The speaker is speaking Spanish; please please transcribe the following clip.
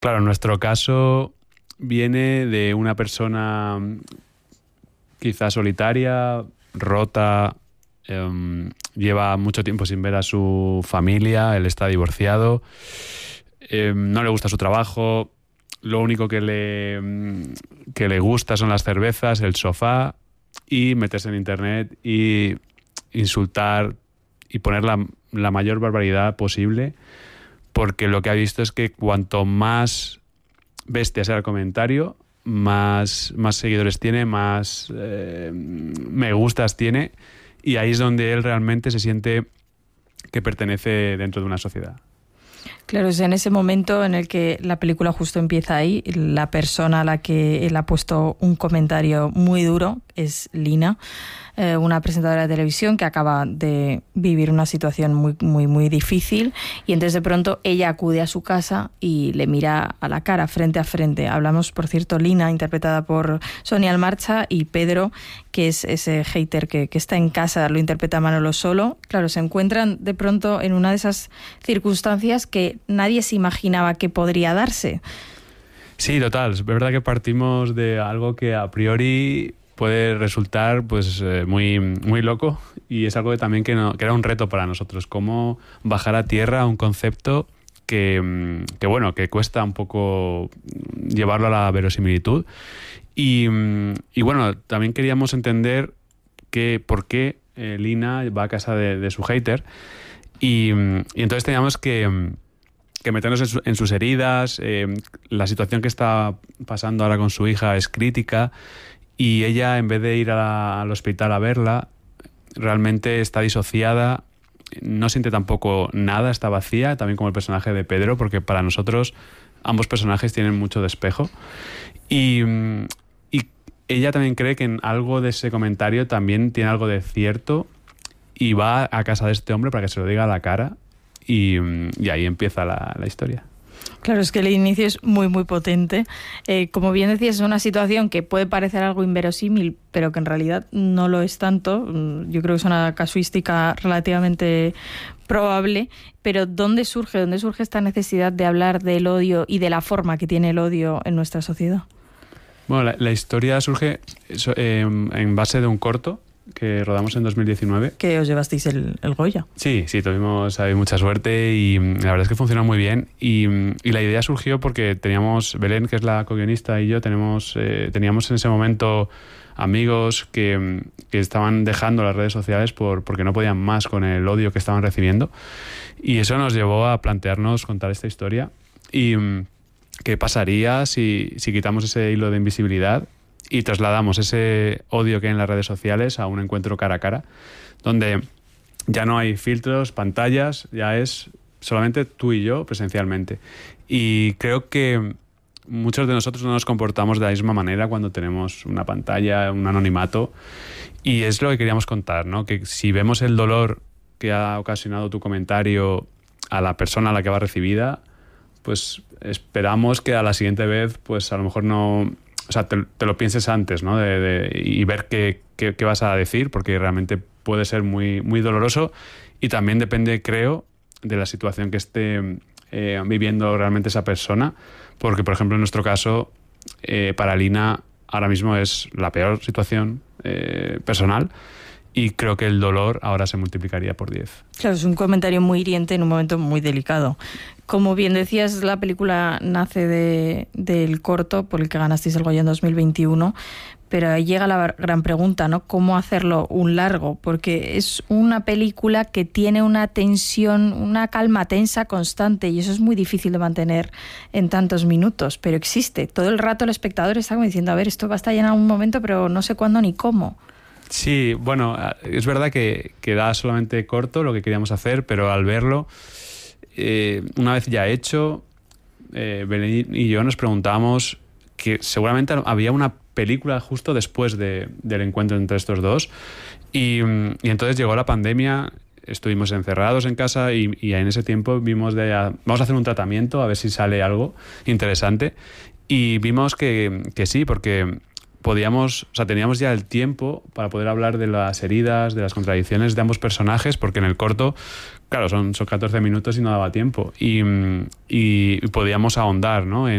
Claro, en nuestro caso viene de una persona quizás solitaria, rota, lleva mucho tiempo sin ver a su familia, él está divorciado, no le gusta su trabajo, lo único que le gusta son las cervezas, el sofá y meterse en internet y insultar y poner la mayor barbaridad posible, porque lo que ha visto es que cuanto más bestia sea el comentario, más seguidores tiene, más me gustas tiene, y ahí es donde él realmente se siente que pertenece dentro de una sociedad. Claro, es en ese momento en el que la película justo empieza ahí. La persona a la que él ha puesto un comentario muy duro es Lina, una presentadora de televisión que acaba de vivir una situación muy difícil, y entonces de pronto ella acude a su casa y le mira a la cara, frente a frente. Hablamos, por cierto, Lina, interpretada por Sonia Almarcha, y Pedro, que es ese hater que está en casa, lo interpreta Manolo Solo. Claro, se encuentran de pronto en una de esas circunstancias que nadie se imaginaba que podría darse. Sí, total. Es verdad que partimos de algo que a priori puede resultar pues muy loco, y es algo que también que era un reto para nosotros, cómo bajar a tierra un concepto que cuesta un poco llevarlo a la verosimilitud. Y bueno, también queríamos entender por qué Lina va a casa de su hater, y entonces teníamos que meternos en sus heridas. La situación que está pasando ahora con su hija es crítica, y ella, en vez de ir al hospital a verla, realmente está disociada, no siente tampoco nada, está vacía, también como el personaje de Pedro, porque para nosotros ambos personajes tienen mucho de espejo. Y ella también cree que en algo de ese comentario también tiene algo de cierto, y va a casa de este hombre para que se lo diga a la cara, y ahí empieza la historia. Claro, es que el inicio es muy potente. Como bien decías, es una situación que puede parecer algo inverosímil, pero que en realidad no lo es tanto. Yo creo que es una casuística relativamente probable. Pero ¿dónde surge esta necesidad de hablar del odio y de la forma que tiene el odio en nuestra sociedad? Bueno, la historia surge en base de un corto que rodamos en 2019. Que os llevasteis el Goya. Sí, tuvimos mucha suerte, y la verdad es que funcionó muy bien, y la idea surgió porque teníamos, Belén, que es la co-guionista, y yo teníamos en ese momento amigos que estaban dejando las redes sociales porque no podían más con el odio que estaban recibiendo, y eso nos llevó a plantearnos contar esta historia, y qué pasaría si quitamos ese hilo de invisibilidad y trasladamos ese odio que hay en las redes sociales a un encuentro cara a cara, donde ya no hay filtros, pantallas, ya es solamente tú y yo presencialmente. Y creo que muchos de nosotros no nos comportamos de la misma manera cuando tenemos una pantalla, un anonimato, y es lo que queríamos contar, ¿no? Que si vemos el dolor que ha ocasionado tu comentario a la persona a la que va recibida, pues esperamos que a la siguiente vez, pues a lo mejor no... O sea, te lo pienses antes, ¿no? Y ver qué vas a decir, porque realmente puede ser muy doloroso, y también depende, creo, de la situación que esté viviendo realmente esa persona, porque, por ejemplo, en nuestro caso, para Lina ahora mismo es la peor situación personal, y creo que el dolor ahora se multiplicaría por 10. Claro, es un comentario muy hiriente en un momento muy delicado. Como bien decías, la película nace del corto por el que ganasteis el Goya en 2021, pero ahí llega la gran pregunta, ¿no? ¿Cómo hacerlo un largo? Porque es una película que tiene una tensión, una calma tensa constante, y eso es muy difícil de mantener en tantos minutos, pero existe. Todo el rato el espectador está como diciendo, a ver, esto va a estar en algún momento, pero no sé cuándo ni cómo. Sí, bueno, es verdad que da solamente corto lo que queríamos hacer, pero al verlo, una vez ya hecho, Belén y yo nos preguntábamos que seguramente había una película justo después del encuentro entre estos dos, y entonces llegó la pandemia, estuvimos encerrados en casa, y en ese tiempo vimos vamos a hacer un tratamiento a ver si sale algo interesante, y vimos que sí, porque teníamos ya el tiempo para poder hablar de las heridas, de las contradicciones de ambos personajes, porque en el corto, claro, son 14 minutos y no daba tiempo. Y podíamos ahondar, ¿no?